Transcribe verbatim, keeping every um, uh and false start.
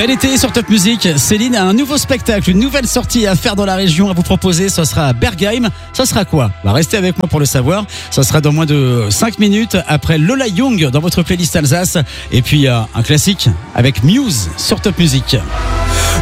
Bel été sur Top Music. Céline a un nouveau spectacle, une nouvelle sortie à faire dans la région à vous proposer. Ce sera à Bergheim. Ça sera quoi? Bah, restez avec moi pour le savoir. Ça sera dans moins de cinq minutes après Lola Young dans votre playlist Alsace. Et puis euh, un classique avec Muse sur Top Music.